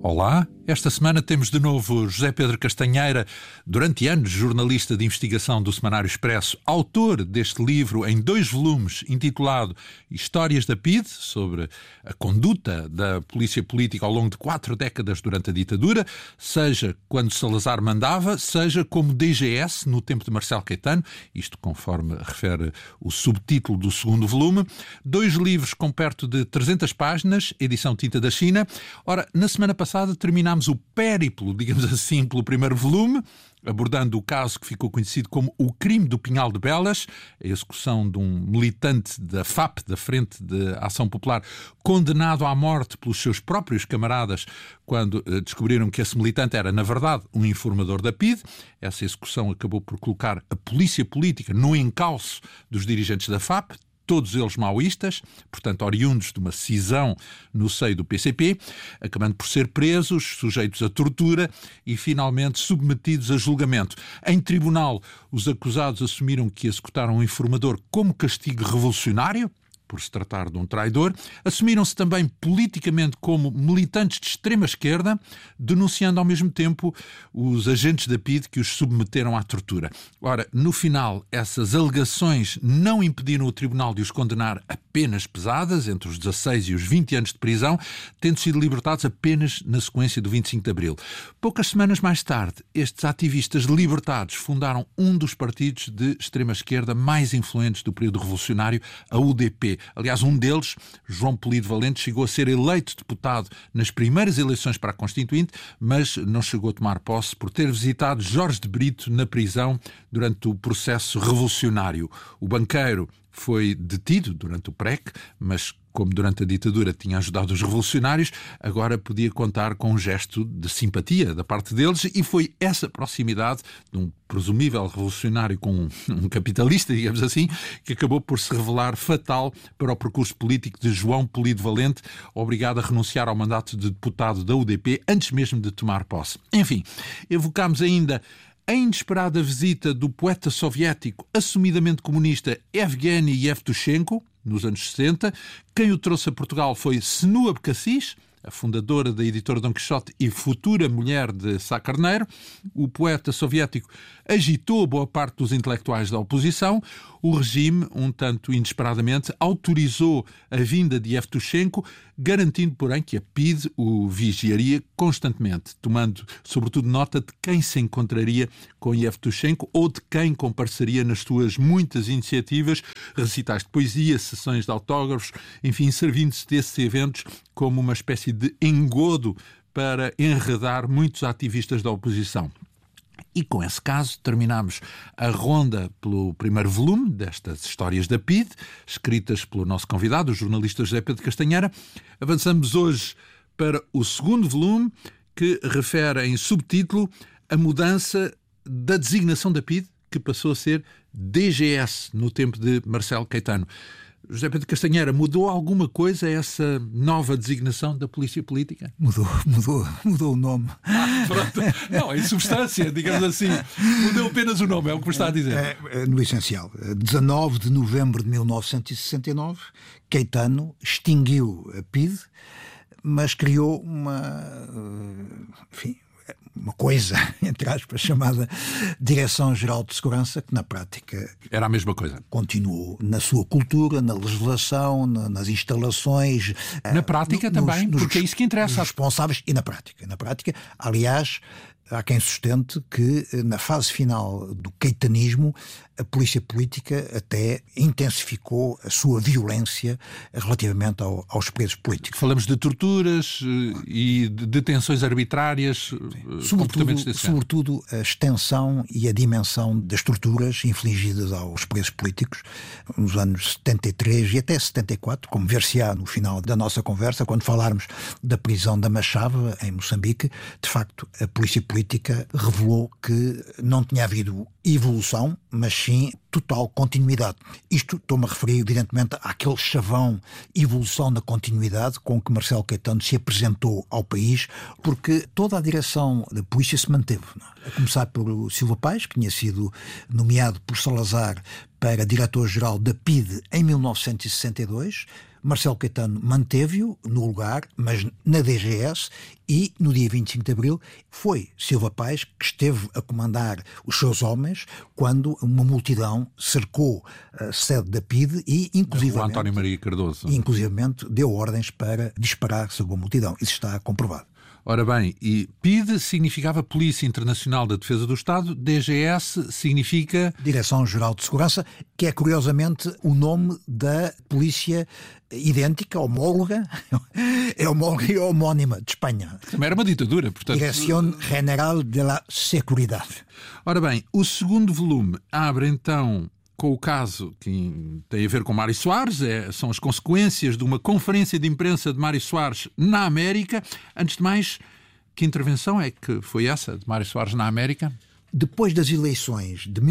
Olá, esta semana temos de novo José Pedro Castanheira, durante anos jornalista de investigação do Semanário Expresso, autor deste livro em 2 volumes, intitulado Histórias da PIDE, sobre a conduta da polícia política ao longo de 4 décadas durante a ditadura, seja quando Salazar mandava, seja como DGS no tempo de Marcelo Caetano, isto conforme refere o subtítulo do segundo volume. 2 livros com perto de 300 páginas, edição tinta da China. Ora, na semana passada terminámos o périplo, digamos assim, pelo primeiro volume, abordando o caso que ficou conhecido como o crime do Pinhal de Belas, a execução de um militante da FAP, da Frente de Ação Popular, condenado à morte pelos seus próprios camaradas quando descobriram que esse militante era, na verdade, um informador da PIDE. Essa execução acabou por colocar a polícia política no encalço dos dirigentes da FAP, todos eles maoístas, portanto oriundos de uma cisão no seio do PCP, acabando por ser presos, sujeitos a tortura e finalmente submetidos a julgamento. Em tribunal, os acusados assumiram que executaram um informador como castigo revolucionário, por se tratar de um traidor. Assumiram-se também politicamente como militantes de extrema-esquerda, denunciando ao mesmo tempo os agentes da PIDE que os submeteram à tortura. Ora, no final, essas alegações não impediram o tribunal de os condenar a penas pesadas, entre os 16 e os 20 anos de prisão, tendo sido libertados apenas na sequência do 25 de Abril. Poucas semanas mais tarde, estes ativistas libertados fundaram um dos partidos de extrema-esquerda mais influentes do período revolucionário, a UDP. Aliás, um deles, João Polido Valente, chegou a ser eleito deputado nas primeiras eleições para a Constituinte, mas não chegou a tomar posse por ter visitado Jorge de Brito na prisão durante o processo revolucionário. O banqueiro foi detido durante o PREC, mas como durante a ditadura tinha ajudado os revolucionários, agora podia contar com um gesto de simpatia da parte deles, e foi essa proximidade de um presumível revolucionário com um capitalista, digamos assim, que acabou por se revelar fatal para o percurso político de João Polido Valente, obrigado a renunciar ao mandato de deputado da UDP antes mesmo de tomar posse. Enfim, evocámos ainda a inesperada visita do poeta soviético assumidamente comunista Evgeny Yevtushenko, nos anos 60. Quem o trouxe a Portugal foi Senua Abcacis, a fundadora da editora Dom Quixote e futura mulher de Sá Carneiro. O poeta soviético agitou boa parte dos intelectuais da oposição. O regime, um tanto inesperadamente, autorizou a vinda de Yevtushenko, garantindo, porém, que a PIDE o vigiaria constantemente, tomando, sobretudo, nota de quem se encontraria com Yevtushenko ou de quem compareceria nas suas muitas iniciativas, recitais de poesia, sessões de autógrafos, enfim, servindo-se desses eventos como uma espécie de engodo para enredar muitos ativistas da oposição. E com esse caso terminamos a ronda pelo primeiro volume destas Histórias da PIDE, escritas pelo nosso convidado, o jornalista José Pedro Castanheira. Avançamos hoje para o segundo volume, que refere em subtítulo a mudança da designação da PIDE, que passou a ser DGS no tempo de Marcelo Caetano. José Pedro Castanheira, mudou alguma coisa essa nova designação da polícia política? Mudou o nome. Pronto. Não, em substância, digamos assim. Mudou apenas o nome, é o que me está a dizer. No essencial. 19 de novembro de 1969, Caetano extinguiu a PIDE, mas criou uma coisa, entre aspas, chamada Direção-Geral de Segurança, que na prática era a mesma coisa. Continuou na sua cultura, na legislação, nas instalações. Na prática também, porque é isso que interessa. Nos responsáveis e na prática. Aliás, há quem sustente que na fase final do caetanismo a polícia política até intensificou a sua violência relativamente aos presos políticos. Falamos de torturas e de detenções arbitrárias, comportamentos desse género. Sobretudo a extensão e a dimensão das torturas infligidas aos presos políticos nos anos 73 e até 74, como ver-se-á no final da nossa conversa, quando falarmos da prisão da Machava, em Moçambique. De facto, a polícia política revelou que não tinha havido evolução, mas sim total continuidade. Isto estou-me a referir, evidentemente, àquele chavão evolução na continuidade com que Marcelo Caetano se apresentou ao país, porque toda a direção da polícia se manteve, a começar pelo Silva Paes, que tinha sido nomeado por Salazar para diretor-geral da PIDE em 1962, Marcelo Caetano manteve-o no lugar, mas na DGS, e no dia 25 de Abril foi Silva Paes que esteve a comandar os seus homens quando uma multidão cercou a sede da PIDE e, inclusivamente, António Maria Cardoso, inclusivamente deu ordens para disparar sobre a multidão. Isso está comprovado. Ora bem, e PIDE significava Polícia Internacional da Defesa do Estado, DGS significa... Direção-Geral de Segurança, que é curiosamente o nome da polícia idêntica, homóloga, é homóloga e homónima de Espanha. Também era uma ditadura, portanto... Direção General de la Seguridad. Ora bem, o segundo volume abre então com o caso que tem a ver com Mário Soares, são as consequências de uma conferência de imprensa de Mário Soares na América. Antes de mais, que intervenção é que foi essa de Mário Soares na América? Depois das eleições de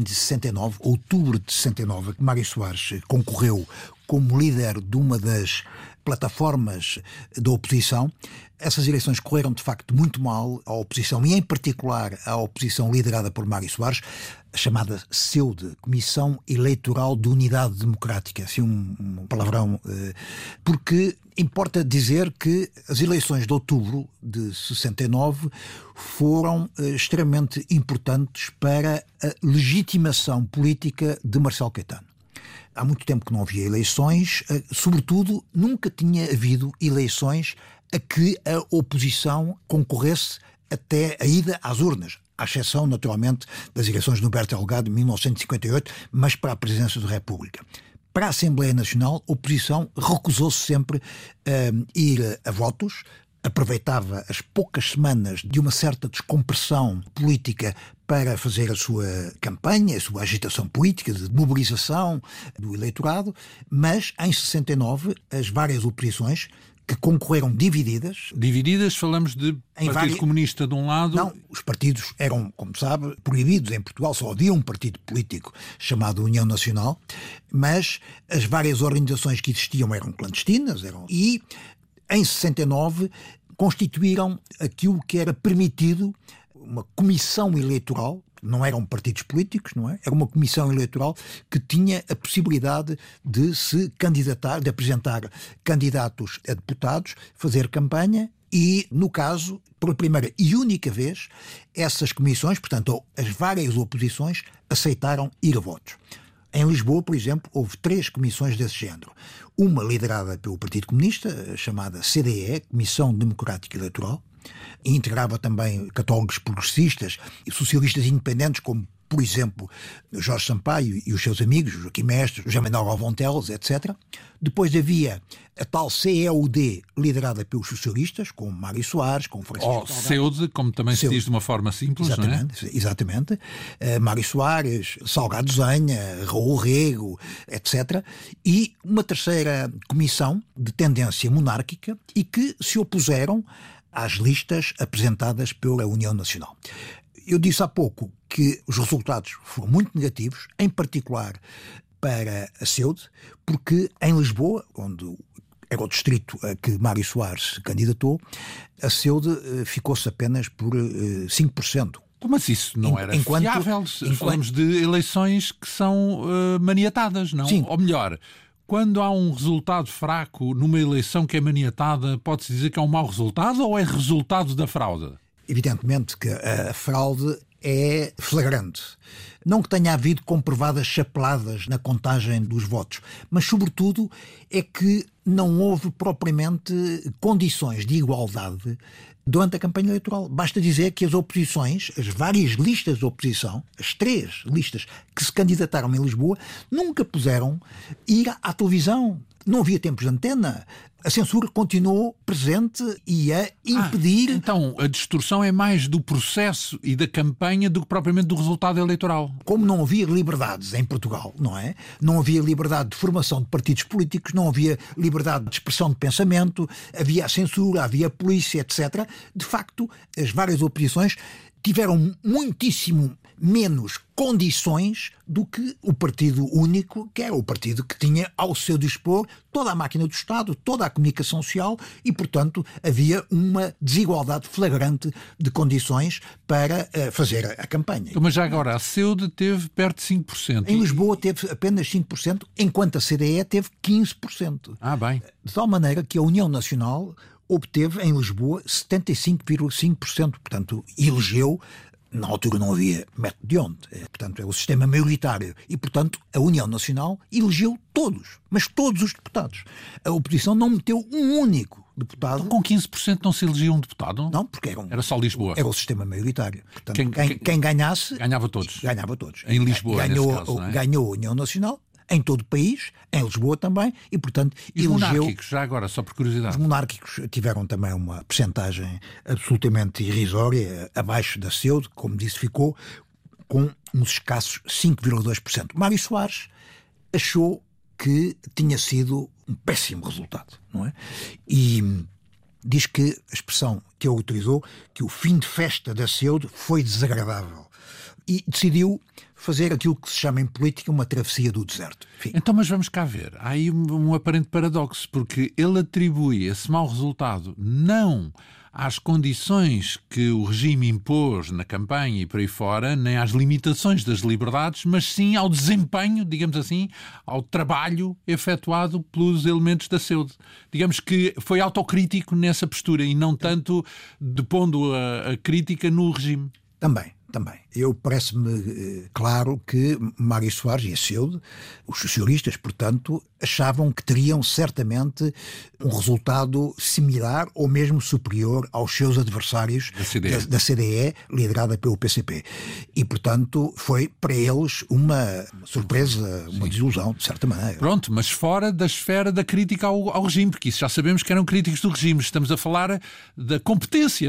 1969, outubro de 69, que Mário Soares concorreu como líder de uma das plataformas da oposição, essas eleições correram de facto muito mal à oposição, e em particular à oposição liderada por Mário Soares, a chamada CEUDE, Comissão Eleitoral de Unidade Democrática, assim um palavrão, porque importa dizer que as eleições de outubro de 69 foram extremamente importantes para a legitimação política de Marcelo Caetano. Há muito tempo que não havia eleições, sobretudo nunca tinha havido eleições a que a oposição concorresse até a ida às urnas, à exceção, naturalmente, das eleições de Humberto Delgado de 1958, mas para a presidência da República. Para a Assembleia Nacional, a oposição recusou-se sempre a ir a votos, aproveitava as poucas semanas de uma certa descompressão política para fazer a sua campanha, a sua agitação política, de mobilização do eleitorado, mas em 69 as várias oposições que concorreram divididas... Divididas, falamos de Partido Comunista de um lado... Não, os partidos eram, como sabe, proibidos em Portugal, só havia um partido político chamado União Nacional, mas as várias organizações que existiam eram clandestinas, e em 69 constituíram aquilo que era permitido, uma comissão eleitoral. Não eram partidos políticos, não é? Era uma comissão eleitoral que tinha a possibilidade de se candidatar, de apresentar candidatos a deputados, fazer campanha e, no caso, pela primeira e única vez, essas comissões, portanto, as várias oposições, aceitaram ir a votos. Em Lisboa, por exemplo, houve 3 comissões desse género. Uma liderada pelo Partido Comunista, chamada CDE, Comissão Democrática Eleitoral, e integrava também católicos progressistas e socialistas independentes, como, por exemplo, Jorge Sampaio e os seus amigos, Joaquim Mestre, José Manuel Galvão Teles, etc. Depois havia a tal CEUD, liderada pelos socialistas, com Mário Soares, com Francisco Salgado. CEUD, como também se diz de uma forma simples, exatamente, não é? Exatamente. Mário Soares, Salgado Zenha, Raul Rego, etc. E uma terceira comissão de tendência monárquica e que se opuseram às listas apresentadas pela União Nacional. Eu disse há pouco que os resultados foram muito negativos, em particular para a CEUD, porque em Lisboa, onde era o distrito a que Mário Soares se candidatou, a CEUD ficou-se apenas por 5%. Mas isso não era fiável. Falamos de eleições que são maniatadas, não? Sim. Ou melhor, quando há um resultado fraco numa eleição que é maniatada, pode-se dizer que é um mau resultado ou é resultado da fraude? Evidentemente que a fraude é flagrante. Não que tenha havido comprovadas chapeladas na contagem dos votos, mas, sobretudo, é que não houve propriamente condições de igualdade durante a campanha eleitoral. Basta dizer que as oposições, as várias listas de oposição, as 3 listas que se candidataram em Lisboa, nunca puderam ir à televisão. Não havia tempos de antena. A censura continuou presente e a impedir... Então, a distorção é mais do processo e da campanha do que propriamente do resultado eleitoral. Como não havia liberdades em Portugal, não é? Não havia liberdade de formação de partidos políticos, não havia liberdade de expressão de pensamento, havia a censura, havia a polícia, etc. De facto, as várias oposições tiveram muitíssimo menos condições do que o partido único, que era o partido que tinha ao seu dispor toda a máquina do Estado, toda a comunicação social e, portanto, havia uma desigualdade flagrante de condições para fazer a campanha. Mas já agora, a CEUD teve perto de 5%. Em Lisboa teve apenas 5%, enquanto a CDE teve 15%. Bem. De tal maneira que a União Nacional obteve em Lisboa 75,5%, portanto, elegeu. Na altura não havia método de onde. Portanto, é o sistema maioritário. E, portanto, a União Nacional elegeu todos. Mas todos os deputados. A oposição não meteu um único deputado. Então, com 15% não se elegia um deputado? Não, porque era só Lisboa. Era o sistema maioritário. Portanto, quem ganhasse... Ganhava todos. Ganhava todos. Em Lisboa, ganhou, nesse caso, não é? Ganhou a União Nacional, em todo o país, em Lisboa também, e, portanto, e os elegeu... monárquicos, já agora, só por curiosidade. Os monárquicos tiveram também uma percentagem absolutamente irrisória, abaixo da CEUD, como disse, ficou com uns escassos 5,2%. Mário Soares achou que tinha sido um péssimo resultado, não é? E diz que a expressão que ele utilizou, que o fim de festa da CEUD foi desagradável. E decidiu fazer aquilo que se chama em política uma travessia do deserto. Enfim. Então, mas vamos cá ver. Há aí um aparente paradoxo, porque ele atribui esse mau resultado não às condições que o regime impôs na campanha e por aí fora, nem às limitações das liberdades, mas sim ao desempenho, digamos assim, ao trabalho efetuado pelos elementos da CEUD. Digamos que foi autocrítico nessa postura e não tanto depondo a crítica no regime. Também. Parece-me claro que Mário Soares e a CEUD, os socialistas, portanto, achavam que teriam certamente um resultado similar ou mesmo superior aos seus adversários da CDE, liderada pelo PCP. E, portanto, foi para eles uma surpresa, uma desilusão, de certa maneira. Pronto, mas fora da esfera da crítica ao regime, porque isso já sabemos que eram críticos do regime. Estamos a falar da competência,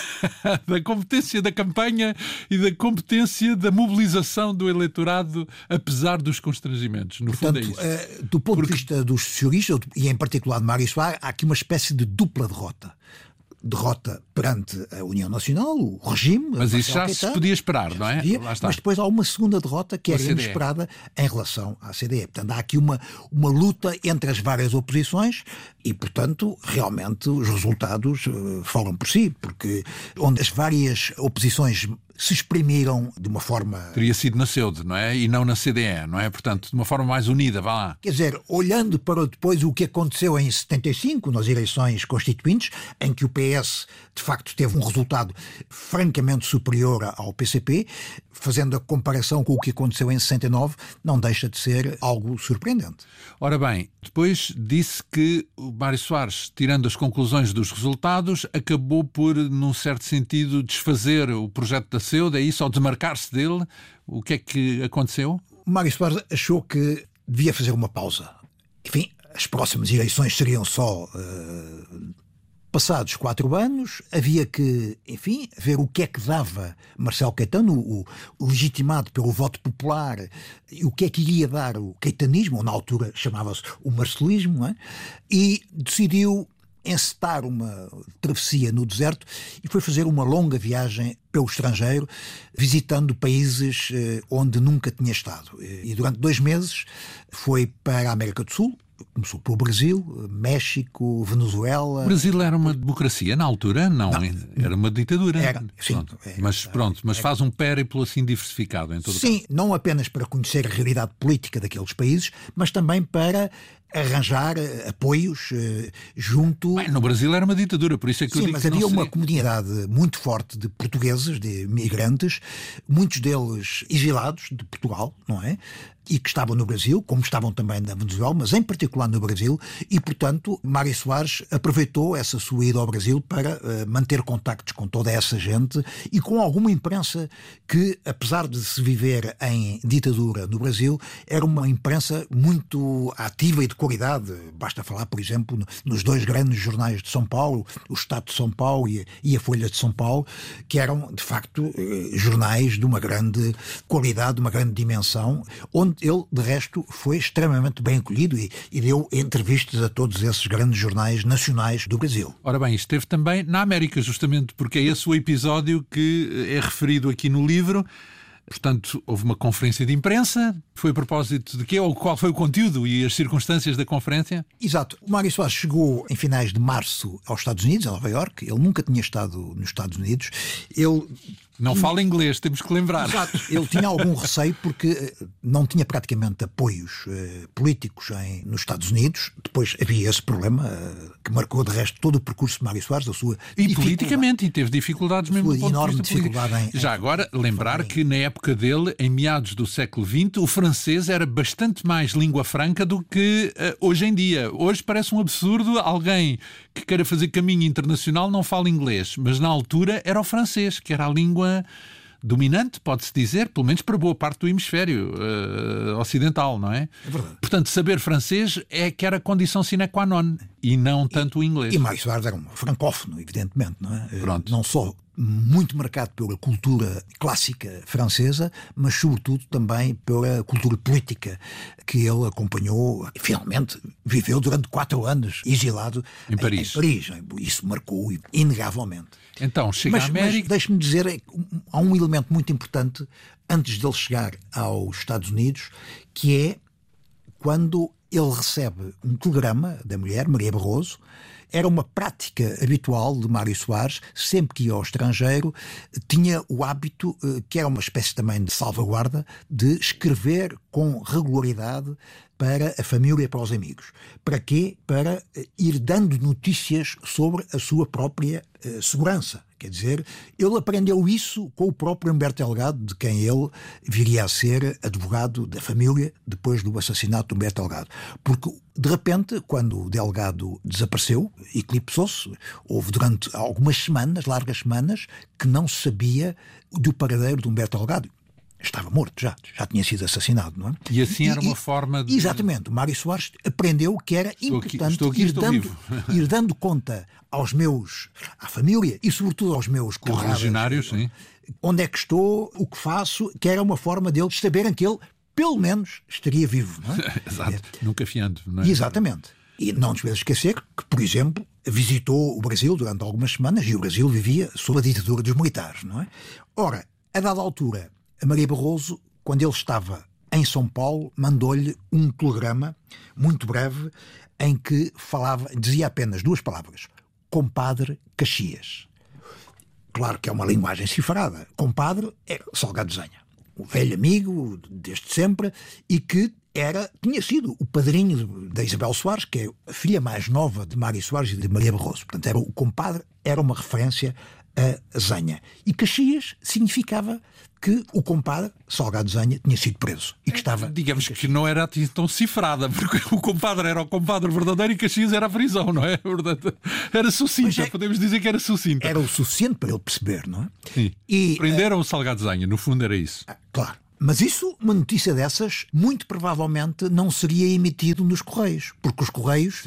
da competência da campanha e da competência da mobilização do eleitorado, apesar dos constrangimentos. No fundo é isso. Do ponto de vista dos socialistas, e em particular de Mário Soares, há aqui uma espécie de dupla derrota. Derrota perante a União Nacional, o regime... Mas isso já se podia esperar, não é? Lá está. Mas depois há uma segunda derrota que era inesperada em relação à CDE. Portanto, há aqui uma luta entre as várias oposições e, portanto, realmente os resultados falam por si, porque onde as várias oposições se exprimiram de uma forma... Teria sido na CEUD, não é? E não na CDE, não é? Portanto, de uma forma mais unida, vá lá. Quer dizer, olhando para depois o que aconteceu em 75, nas eleições constituintes, em que o PS, de facto, teve um resultado francamente superior ao PCP, fazendo a comparação com o que aconteceu em 69, não deixa de ser algo surpreendente. Ora bem, depois disse que o Mário Soares, tirando as conclusões dos resultados, acabou por, num certo sentido, desfazer o projeto da CEUD, é isso, ao desmarcar-se dele. O que é que aconteceu? Mário Soares achou que devia fazer uma pausa. Enfim, as próximas eleições seriam só... Passados 4 anos, havia que, enfim, ver o que é que dava Marcelo Caetano, o legitimado pelo voto popular, e o que é que iria dar o caetanismo, ou na altura chamava-se o marcelismo, não é? E decidiu encetar uma travessia no deserto e foi fazer uma longa viagem pelo estrangeiro, visitando países onde nunca tinha estado. E durante 2 meses foi para a América do Sul. Começou pelo Brasil, México, Venezuela... O Brasil era uma democracia na altura? Não. Era uma ditadura. Era, sim. Mas faz um périplo assim diversificado em todo o caso. Sim, não apenas para conhecer a realidade política daqueles países, mas também para arranjar apoios junto... Bem, no Brasil era uma ditadura, por isso é que eu digo que não mas havia seria... uma comunidade muito forte de portugueses, de migrantes, muitos deles exilados de Portugal, não é? E que estavam no Brasil, como estavam também na Venezuela, mas em particular no Brasil, e, portanto, Mário Soares aproveitou essa sua ida ao Brasil para manter contactos com toda essa gente e com alguma imprensa que, apesar de se viver em ditadura no Brasil, era uma imprensa muito ativa e de qualidade. Basta falar, por exemplo, nos 2 grandes jornais de São Paulo, o Estado de São Paulo e a Folha de São Paulo, que eram, de facto, jornais de uma grande qualidade, de uma grande dimensão, onde ele, de resto, foi extremamente bem acolhido e deu entrevistas a todos esses grandes jornais nacionais do Brasil. Ora bem, esteve também na América, justamente porque é esse o episódio que é referido aqui no livro. Portanto, houve uma conferência de imprensa. Foi a propósito de quê? Ou qual foi o conteúdo e as circunstâncias da conferência? Exato. O Mário Soares chegou em finais de março aos Estados Unidos, a Nova Iorque. Ele nunca tinha estado nos Estados Unidos. Não fala inglês, temos que lembrar. Exato. Ele tinha algum receio porque não tinha praticamente apoios políticos nos Estados Unidos. Depois havia esse problema que marcou, de resto, todo o percurso de Mário Soares, da sua E politicamente, e teve dificuldades mesmo do ponto enorme de vista político. Já agora, lembrar que na época dele, em meados do século XX, o francês era bastante mais língua franca do que hoje em dia. Hoje parece um absurdo alguém que queira fazer caminho internacional não fala inglês, mas na altura era o francês, que era a língua dominante, pode-se dizer, pelo menos para boa parte do hemisfério ocidental, não é? É verdade. Portanto, saber francês é que era condição sine qua non, e não tanto o inglês. E Mário Soares era um francófono, evidentemente, não é? Pronto. Não só muito marcado pela cultura clássica francesa, mas sobretudo também pela cultura política que ele acompanhou. Finalmente viveu durante 4 anos exilado em Paris. Isso marcou inegavelmente. Então, chega à América... Mas deixe-me dizer, há um elemento muito importante antes dele chegar aos Estados Unidos, que é quando ele recebe um telegrama da mulher, Maria Barroso. Era uma prática habitual de Mário Soares, sempre que ia ao estrangeiro, tinha o hábito, que era uma espécie também de salvaguarda, de escrever com regularidade para a família e para os amigos. Para quê? Para ir dando notícias sobre a sua própria segurança. Quer dizer, ele aprendeu isso com o próprio Humberto Delgado, de quem ele viria a ser advogado da família depois do assassinato de Humberto Delgado. Porque, de repente, quando o Delgado desapareceu, eclipsou-se, houve durante algumas semanas, largas semanas, que não se sabia do paradeiro de Humberto Delgado. Estava morto já tinha sido assassinado, não é? E assim era uma forma de... Exatamente. O Mário Soares aprendeu que era importante ir dando conta à família e sobretudo aos meus correligionários, sim. Onde é que estou, o que faço, que era uma forma deles saberem que ele, pelo menos, estaria vivo, não é? Exato. Nunca fiando, não é? Exatamente. E não nos podemos esquecer que, por exemplo, visitou o Brasil durante algumas semanas e o Brasil vivia sob a ditadura dos militares, não é? Ora, a dada altura, a Maria Barroso, quando ele estava em São Paulo, mandou-lhe um telegrama muito breve em que dizia apenas 2 palavras: compadre Caxias. Claro que é uma linguagem cifrada. Compadre é Salgado Zenha, o velho amigo desde sempre, e que tinha sido o padrinho da Isabel Soares, que é a filha mais nova de Mário Soares e de Maria Barroso. Portanto, o compadre era uma referência a Zenha. E Caxias significava que o compadre, Salgado Zenha, tinha sido preso. E que estava... Digamos que não era tão cifrada, porque o compadre era o compadre verdadeiro e Caxias era a prisão, não é? Era sucinta, podemos dizer que era sucinta. Era o suficiente para ele perceber, não é? Sim. E prenderam o Salgado Zenha, no fundo era isso. Claro. Mas uma notícia dessas, muito provavelmente não seria emitido nos Correios, porque os Correios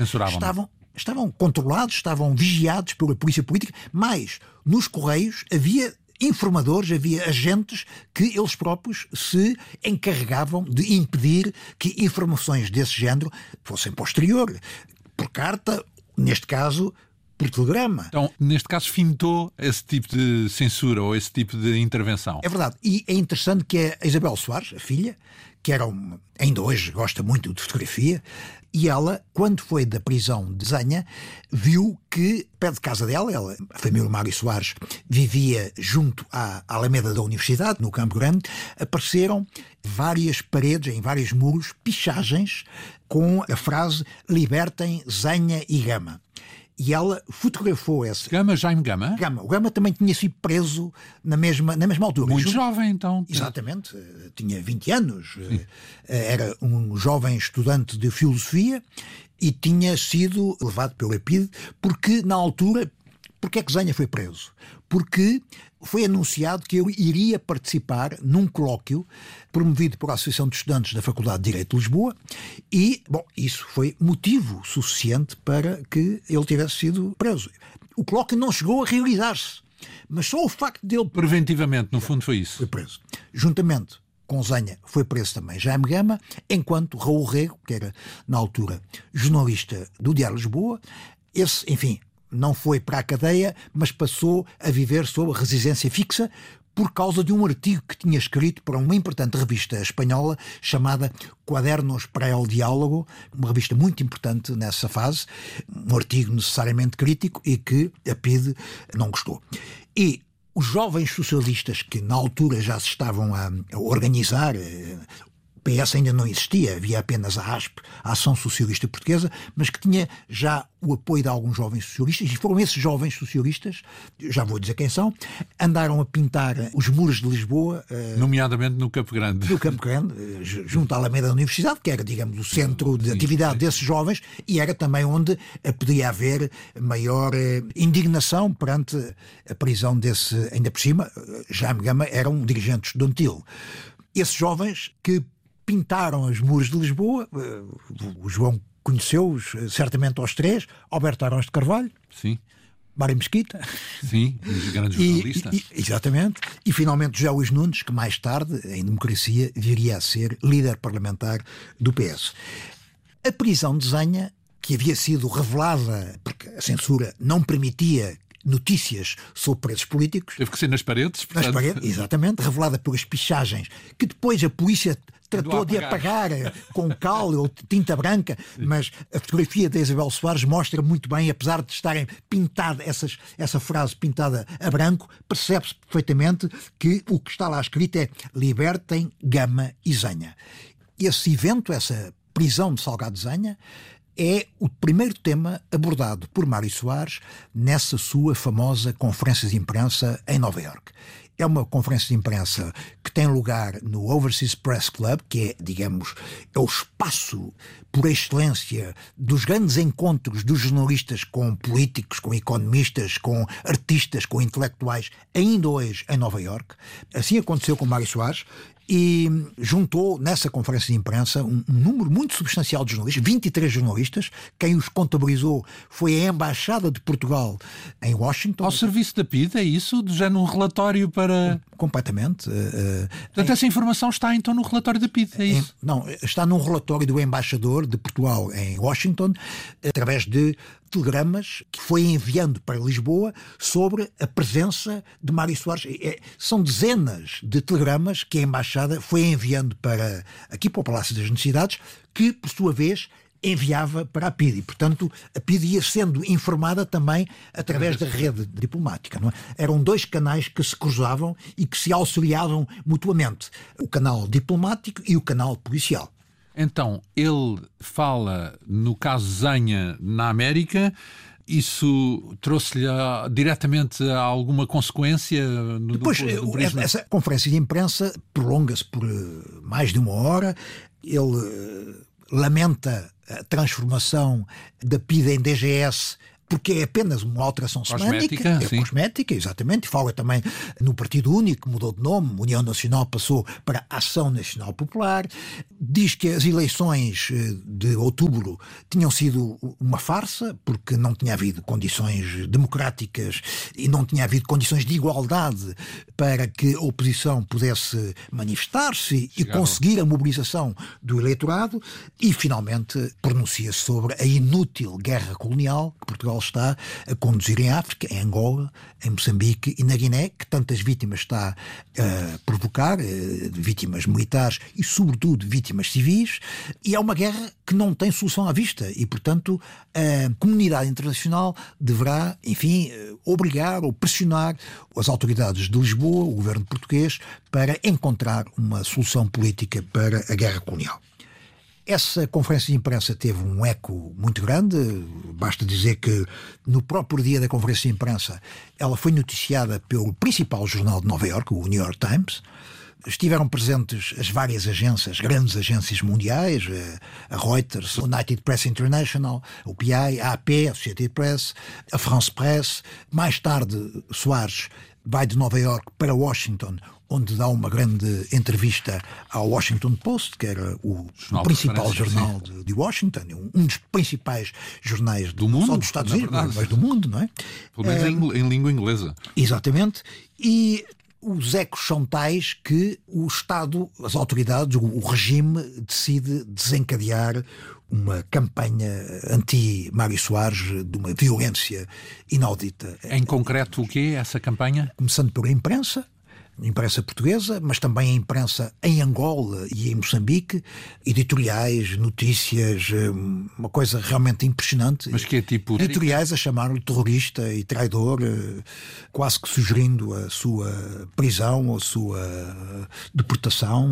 estavam controlados, estavam vigiados pela polícia política, mas nos Correios havia informadores, havia agentes que eles próprios se encarregavam de impedir que informações desse género fossem para o exterior, por carta, neste caso por telegrama. Então, neste caso, fintou esse tipo de censura ou esse tipo de intervenção. É verdade. E é interessante que a Isabel Soares, a filha, que ainda hoje gosta muito de fotografia, e ela, quando foi da prisão de Zenha, viu que, perto de casa dela, a família Mário Soares vivia junto à Alameda da Universidade, no Campo Grande, apareceram várias paredes, em vários muros, pichagens com a frase "Libertem Zenha e Gama". E ela fotografou esse... Jaime Gama? O Gama também tinha sido preso na mesma altura. Muito jovem, então. Exatamente. Tinha 20 anos. Sim. Era um jovem estudante de filosofia e tinha sido levado pelo EPID porque, na altura, Porquê é que Zenha foi preso? Porque foi anunciado que ele iria participar num colóquio promovido pela Associação de Estudantes da Faculdade de Direito de Lisboa e, isso foi motivo suficiente para que ele tivesse sido preso. O colóquio não chegou a realizar-se, mas só o facto dele... Preventivamente, no fundo foi isso. Foi preso. Juntamente com Zenha foi preso também Jaime Gama, enquanto Raul Rego, que era na altura jornalista do Diário de Lisboa, esse, enfim, não foi para a cadeia, mas passou a viver sob residência fixa por causa de um artigo que tinha escrito para uma importante revista espanhola chamada Quadernos para el Diálogo, uma revista muito importante nessa fase, um artigo necessariamente crítico e que a PIDE não gostou. E os jovens socialistas que na altura já se estavam a organizar, o PS ainda não existia, havia apenas a ASP, a Ação Socialista Portuguesa, mas que tinha já o apoio de alguns jovens socialistas, e foram esses jovens socialistas, já vou dizer quem são, andaram a pintar os muros de Lisboa. Nomeadamente no Campo Grande. No Campo Grande, junto à Alameda da Universidade, que era, digamos, o centro de atividade desses jovens, e era também onde podia haver maior indignação perante a prisão desse, ainda por cima, Jaime Gama era um dirigente estudantil. Esses jovens que pintaram os muros de Lisboa, o João conheceu-os certamente aos três, Alberto Arões de Carvalho, sim. Mário Mesquita, sim, um grande jornalista. Exatamente, e finalmente José Luís Nunes, que mais tarde, em democracia, viria a ser líder parlamentar do PS. A prisão de Zenha, que havia sido revelada, porque a censura não permitia notícias sobre presos políticos. Teve que ser nas paredes. Portanto... Nas paredes, exatamente, revelada pelas pichagens, que depois a polícia tratou de apagar com cal ou tinta branca, mas a fotografia da Isabel Soares mostra muito bem, apesar de estarem pintadas, essa frase pintada a branco, percebe-se perfeitamente que o que está lá escrito é libertem Gama e Zenha. Esse evento, essa prisão de Salgado Zenha, é o primeiro tema abordado por Mário Soares nessa sua famosa conferência de imprensa em Nova Iorque. É uma conferência de imprensa que tem lugar no Overseas Press Club, que é, digamos, é o espaço por excelência dos grandes encontros dos jornalistas com políticos, com economistas, com artistas, com intelectuais, ainda hoje em Nova Iorque. Assim aconteceu com Mário Soares. E juntou nessa conferência de imprensa um número muito substancial de jornalistas, 23 jornalistas. Quem os contabilizou foi a Embaixada de Portugal em Washington. Ao serviço da PIDE, é isso? Já num relatório para... Completamente. Portanto, essa informação está então no relatório da PIDE, é isso? Não, está num relatório do Embaixador de Portugal em Washington, através de telegramas que foi enviando para Lisboa sobre a presença de Mário Soares. São dezenas de telegramas que a Embaixada foi enviando aqui para o Palácio das Necessidades, que, por sua vez, enviava para a PIDE. Portanto, a PIDE ia sendo informada também através da rede diplomática. Não é? Eram dois canais que se cruzavam e que se auxiliavam mutuamente. O canal diplomático e o canal policial. Então, ele fala, no caso Zenha, na América. Isso trouxe-lhe diretamente alguma consequência? Depois, essa conferência de imprensa prolonga-se por mais de uma hora. Ele lamenta a transformação da PIDE em DGS, porque é apenas uma alteração semântica. Cosmética, exatamente. Fala também no Partido Único, que mudou de nome, União Nacional passou para Ação Nacional Popular. Diz que as eleições de outubro tinham sido uma farsa, porque não tinha havido condições democráticas e não tinha havido condições de igualdade para que a oposição pudesse manifestar-se e conseguir a mobilização do eleitorado. E, finalmente, pronuncia-se sobre a inútil guerra colonial que Portugal está a conduzir em África, em Angola, em Moçambique e na Guiné, que tantas vítimas está a provocar, vítimas militares e, sobretudo, vítimas civis, e é uma guerra que não tem solução à vista e, portanto, a comunidade internacional deverá, enfim, obrigar ou pressionar as autoridades de Lisboa, o governo português, para encontrar uma solução política para a guerra colonial. Essa conferência de imprensa teve um eco muito grande, basta dizer que no próprio dia da conferência de imprensa ela foi noticiada pelo principal jornal de Nova Iorque, o New York Times, Estiveram presentes as várias agências, grandes agências mundiais, a Reuters, a United Press International, o PI, a AP, a Associated Press, a France Press. Mais tarde, Soares vai de Nova Iorque para Washington, onde dá uma grande entrevista ao Washington Post, que era o principal jornal de Washington, um dos principais jornais do mundo, não só dos Estados Unidos, mas do mundo, não é? Pelo menos em língua inglesa. Exatamente. E os ecos são tais que o Estado, as autoridades, o regime decide desencadear uma campanha anti-Mário Soares de uma violência inaudita. Em concreto, o quê, essa campanha? Começando pela imprensa portuguesa, mas também a imprensa em Angola e em Moçambique, editoriais, notícias, uma coisa realmente impressionante. Mas que é tipo... Editoriais a chamar-lhe terrorista e traidor, quase que sugerindo a sua prisão ou a sua deportação.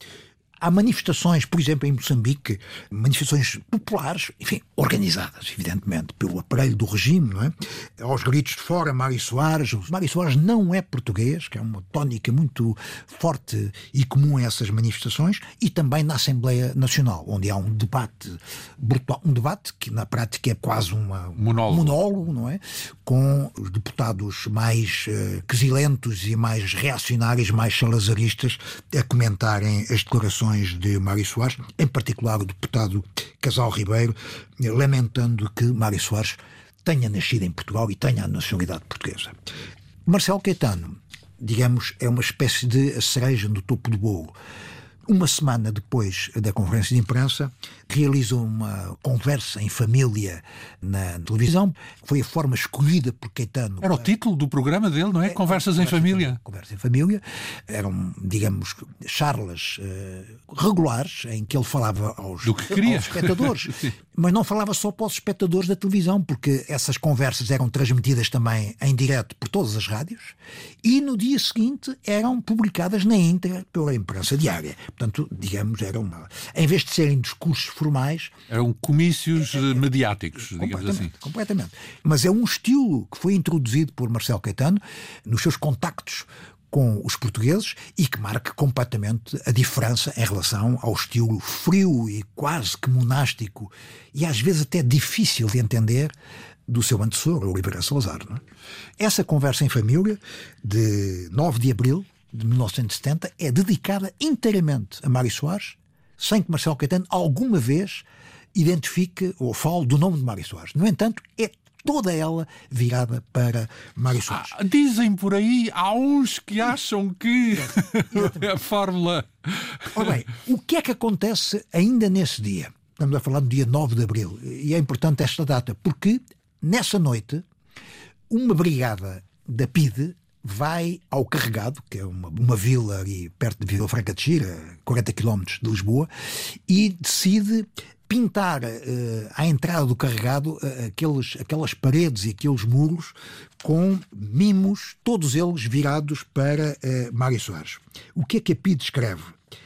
Há manifestações, por exemplo, em Moçambique, manifestações populares, enfim, organizadas, evidentemente, pelo aparelho do regime, não é? Aos gritos de fora, Mário Soares. Mário Soares não é português, que é uma tónica muito forte e comum a essas manifestações, e também na Assembleia Nacional, onde há um debate brutal, um debate que na prática é quase um monólogo, não é? Com os deputados mais quesilentos e mais reacionários, mais salazaristas, a comentarem as declarações de Mário Soares, em particular o deputado Casal Ribeiro, lamentando que Mário Soares tenha nascido em Portugal e tenha a nacionalidade portuguesa. Marcelo Caetano, digamos, é uma espécie de cereja no topo do bolo. Uma semana depois da conferência de imprensa, realiza uma conversa em família na televisão. Foi a forma escolhida por Caetano. Era o título do programa dele, não é? Conversas em família. Conversa em família. Eram, digamos, charlas regulares em que ele falava aos espectadores. Mas não falava só para os espectadores da televisão, porque essas conversas eram transmitidas também em direto por todas as rádios e no dia seguinte eram publicadas na íntegra pela imprensa diária. Portanto, digamos, em vez de serem discursos formais... Eram comícios mediáticos, digamos assim. Completamente. Mas é um estilo que foi introduzido por Marcelo Caetano nos seus contactos com os portugueses e que marca completamente a diferença em relação ao estilo frio e quase que monástico e às vezes até difícil de entender do seu antecessor, Oliveira Salazar. Não é? Essa conversa em família, de 9 de abril de 1970, é dedicada inteiramente a Mário Soares, sem que Marcelo Caetano alguma vez identifique ou fale do nome de Mário Soares. No entanto, é toda ela virada para Mário Soares. Dizem por aí, há uns que acham que a fórmula... Ora bem, o que é que acontece ainda nesse dia? Estamos a falar do dia 9 de abril, e é importante esta data, porque nessa noite uma brigada da PIDE vai ao Carregado, que é uma vila ali perto de Vila Franca de Xira, 40 km de Lisboa, e decide pintar à entrada do Carregado aquelas paredes e aqueles muros com mimos, todos eles virados para Mário Soares. O que é que a PIDE escreve?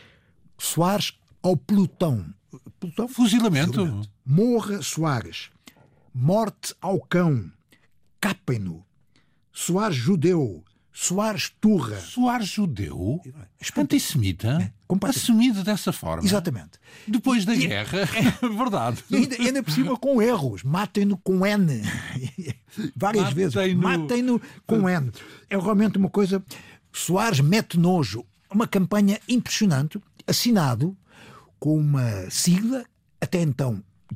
Soares ao pelotão. Fuzilamento. Morra Soares. Morte ao cão. Capem-no. Soares judeu. Soares turra. Soares judeu? Antissemita? Assumido dessa forma? Exatamente. Depois da guerra? Verdade. E ainda por cima com erros. Matem-no com N. Várias vezes. Matem-no com N. É realmente uma coisa... Soares mete nojo. Uma campanha impressionante, assinado com uma sigla, até então